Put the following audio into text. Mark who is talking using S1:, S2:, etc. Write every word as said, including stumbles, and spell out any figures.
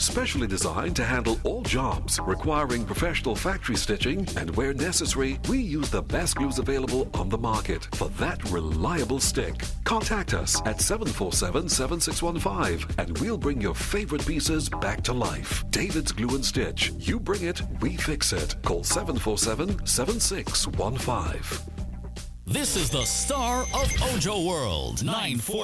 S1: Specially designed to handle all jobs requiring professional factory stitching, and where necessary, we use the best glues available on the market for that reliable stick. Contact us at seven four seven, seven six one five and we'll bring your favorite pieces back to life. David's Glue and Stitch. You bring it, we fix it. Call seven four seven, seven six one five.
S2: This is the star of Ojo World, nine forty.